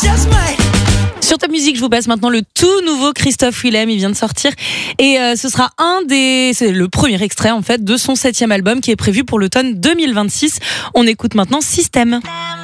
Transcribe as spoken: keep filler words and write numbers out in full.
Sur Top Music, je vous passe maintenant le tout nouveau Christophe Willem. Il vient de sortir et euh, ce sera un des, c'est le premier extrait en fait de son septième album qui est prévu pour l'automne deux mille vingt-six. On écoute maintenant Système.